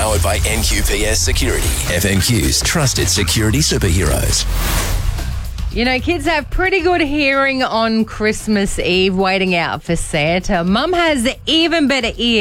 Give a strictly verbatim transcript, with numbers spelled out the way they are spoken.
Powered by N Q P S Security. F N Q's trusted security superheroes. You know, kids have pretty good hearing on Christmas Eve waiting out for Santa. Mum has even better ears.